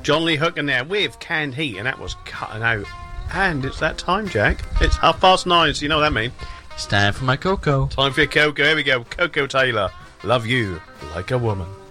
John Lee Hooker there with Canned Heat, and that was Cutting Out. And it's that time, Jack. It's 9:30, so you know what that means. It's time for my Coco. Time for your Coco. Here we go. Coco Taylor. Love You Like a Woman.